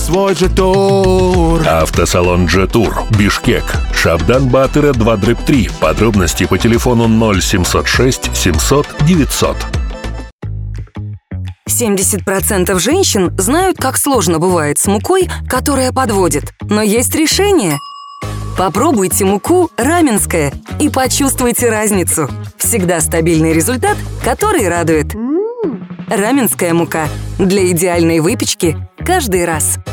свой Джетур. Автосалон Джетур, Бишкек, Шабдан-Батыра 2/3. Подробности по телефону 0706 700 900. 70% женщин знают, как сложно бывает с мукой, которая подводит. Но есть решение. Попробуйте муку раменская и почувствуйте разницу. Всегда стабильный результат, который радует. Раменская мука для идеальной выпечки каждый раз.